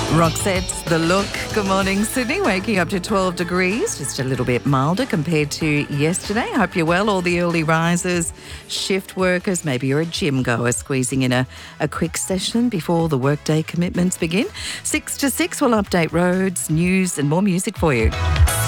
Roxette's The Look. Good morning, Sydney. Waking up to 12 degrees, just a little bit milder compared to yesterday. Hope you're well, all the early risers, shift workers, maybe you're a gym goer squeezing in a quick session before the workday commitments begin. 6 to 6, we'll update roads, news and more music for you.